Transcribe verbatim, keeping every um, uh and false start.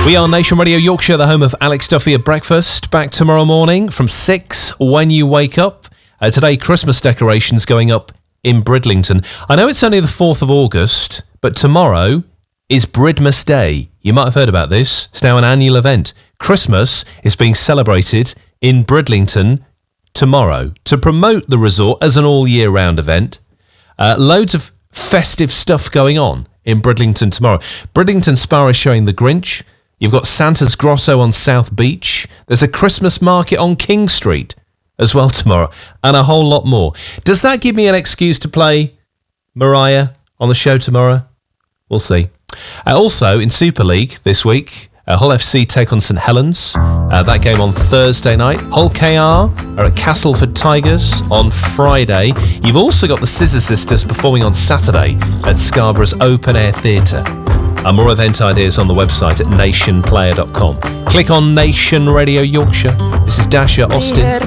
We are Nation Radio Yorkshire, the home of Alex Duffy at breakfast. Back tomorrow morning from six when you wake up. Uh, today, Christmas decorations going up in Bridlington. I know it's only the fourth of August, but tomorrow is Bridmas Day. You might have heard about this. It's now an annual event. Christmas is being celebrated in Bridlington tomorrow to promote the resort as an all-year-round event. Uh, loads of festive stuff going on in Bridlington tomorrow. Bridlington Spa is showing The Grinch. You've got Santa's Grotto on South Beach. There's a Christmas market on King Street as well tomorrow, and a whole lot more. Does that give me an excuse to play Mariah on the show tomorrow? We'll see. Uh, also, in Super League this week, uh, Hull F C take on St Helens. Uh, that game on Thursday night. Hull K R are at Castleford Tigers on Friday. You've also got the Scissor Sisters performing on Saturday at Scarborough's Open Air Theatre. And more event ideas on the website at nation player dot com. Click on Nation Radio Yorkshire. This is Dasha Austin.